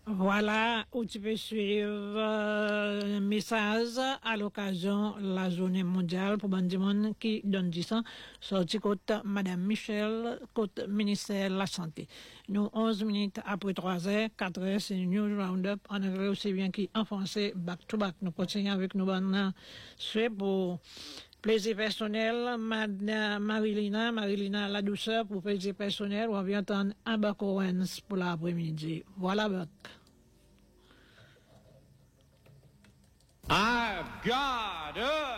Voilà où tu peux suivre un message à l'occasion de la journée mondiale pour bandi monde qui donne du sang sorti côté Madame Michel côté ministère de la santé. Nous 11 minutes après 3h, 4h c'est News Roundup en anglais aussi bien qu'en français back to back. Nous continuons avec nos bonnes souhaits pour plaisir personnel, Marilina la douceur pour plaisir personnel, on vient entendre Amber Owens pour l'après-midi. Voilà, Buck. I've got a